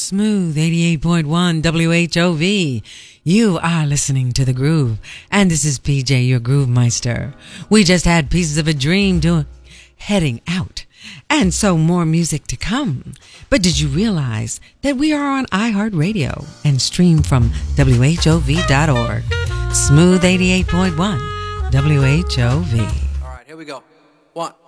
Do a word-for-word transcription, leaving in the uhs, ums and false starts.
Smooth eighty-eight point one W H O V. You are listening to The Groove, and this is P J, your Groove Meister. We just had Pieces of a Dream doing Heading Out, and so more music to come. But did you realize that we are on iHeartRadio and stream from W H O V dot org? Smooth eighty-eight point one W H O V. All right, here we go. One.